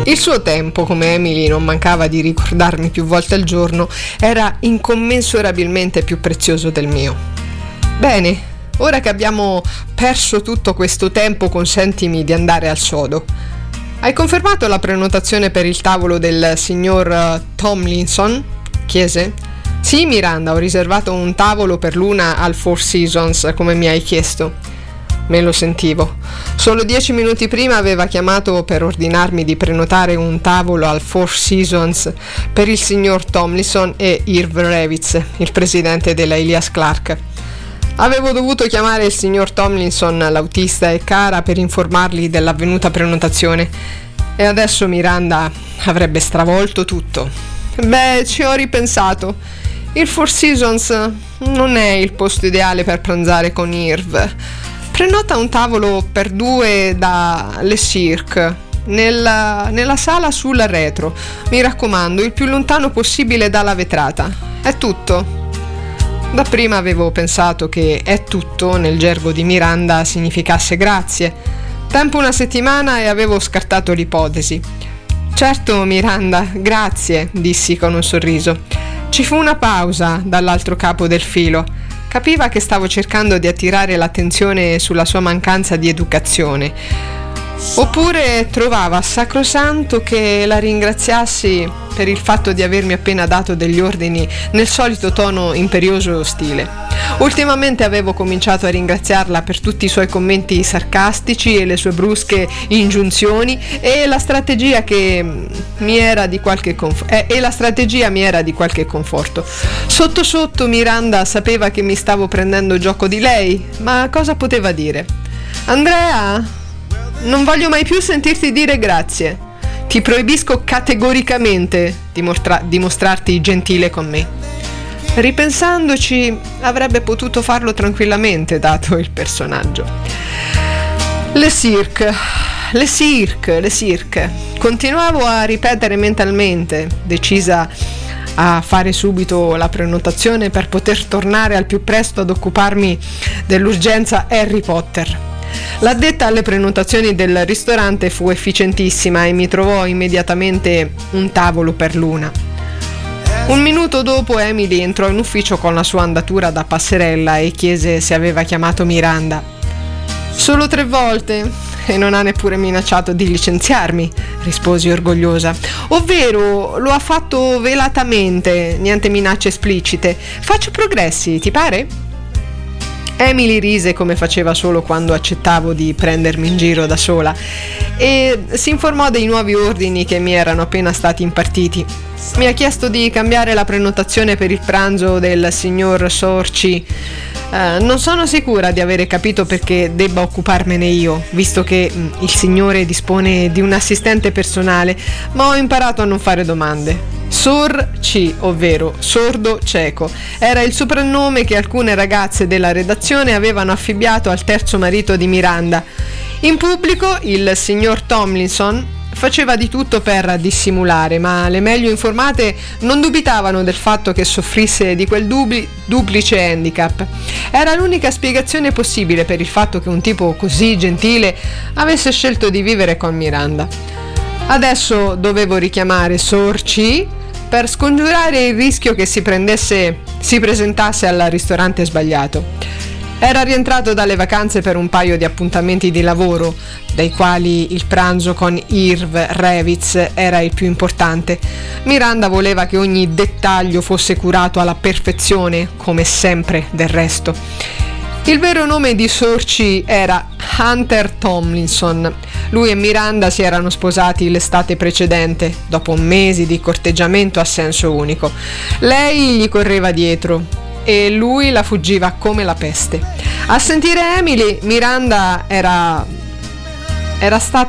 Il suo tempo, come Emily non mancava di ricordarmi più volte al giorno, era incommensurabilmente più prezioso del mio. Bene, ora che abbiamo perso tutto questo tempo, consentimi di andare al sodo. Hai confermato la prenotazione per il tavolo del signor Tomlinson? Chiese. Sì, Miranda, ho riservato un tavolo per l'una al Four Seasons, come mi hai chiesto. Me lo sentivo. Solo 10 minuti prima aveva chiamato per ordinarmi di prenotare un tavolo al Four Seasons per il signor Tomlinson e Irv Revitz, il presidente della Elias Clark. Avevo dovuto chiamare il signor Tomlinson, l'autista e Cara, per informarli dell'avvenuta prenotazione, e adesso Miranda avrebbe stravolto tutto. Beh, ci ho ripensato. Il Four Seasons non è il posto ideale per pranzare con Irv. Prenota un tavolo per 2 da Le Cirque, nella sala sul retro. Mi raccomando, il più lontano possibile dalla vetrata. È tutto. Dapprima avevo pensato che "è tutto" nel gergo di Miranda significasse grazie. Tempo una settimana e avevo scartato l'ipotesi. Certo, Miranda, grazie, dissi con un sorriso. Ci fu una pausa dall'altro capo del filo. Capiva che stavo cercando di attirare l'attenzione sulla sua mancanza di educazione. Oppure trovava sacrosanto che la ringraziassi per il fatto di avermi appena dato degli ordini nel solito tono imperioso e ostile. Ultimamente avevo cominciato a ringraziarla per tutti i suoi commenti sarcastici e le sue brusche ingiunzioni, e la strategia mi era di qualche conforto. Sotto sotto Miranda sapeva che mi stavo prendendo gioco di lei, ma cosa poteva dire? Andrea, non voglio mai più sentirti dire grazie. Ti proibisco categoricamente di mostrarti gentile con me. Ripensandoci, avrebbe potuto farlo tranquillamente, dato il personaggio. Le Cirque. Continuavo a ripetere mentalmente, decisa a fare subito la prenotazione per poter tornare al più presto ad occuparmi dell'urgenza Harry Potter. L'addetta alle prenotazioni del ristorante fu efficientissima e mi trovò immediatamente un tavolo per l'una. Un minuto dopo Emily entrò in ufficio con la sua andatura da passerella e chiese se aveva chiamato Miranda. Solo 3 volte e non ha neppure minacciato di licenziarmi, risposi orgogliosa. Ovvero, lo ha fatto velatamente, niente minacce esplicite. Faccio progressi, ti pare? Emily rise come faceva solo quando accettavo di prendermi in giro da sola e si informò dei nuovi ordini che mi erano appena stati impartiti. Mi ha chiesto di cambiare la prenotazione per il pranzo del signor Sorci. Non sono sicura di avere capito perché debba occuparmene io, visto che il signore dispone di un assistente personale, ma ho imparato a non fare domande. Sorci, ovvero sordo cieco, era il soprannome che alcune ragazze della redazione avevano affibbiato al terzo marito di Miranda. In pubblico il signor Tomlinson faceva di tutto per dissimulare, ma le meglio informate non dubitavano del fatto che soffrisse di quel duplice handicap. Era l'unica spiegazione possibile per il fatto che un tipo così gentile avesse scelto di vivere con Miranda. Adesso dovevo richiamare Sorci per scongiurare il rischio che si presentasse al ristorante sbagliato. Era rientrato dalle vacanze per un paio di appuntamenti di lavoro, dai quali il pranzo con Irv Revitz era il più importante. Miranda voleva che ogni dettaglio fosse curato alla perfezione, come sempre del resto. Il vero nome di Sorci era Hunter Tomlinson. Lui e Miranda si erano sposati l'estate precedente, dopo mesi di corteggiamento a senso unico. Lei gli correva dietro e lui la fuggiva come la peste. A sentire Emily, Miranda era stata